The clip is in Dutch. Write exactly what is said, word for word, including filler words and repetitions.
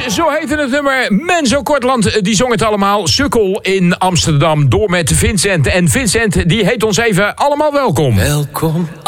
Zo heette het nummer. Menzo Kortland, die zong het allemaal. Sukkel in Amsterdam door met Vincent. En Vincent, die heet ons even allemaal welkom. Welkom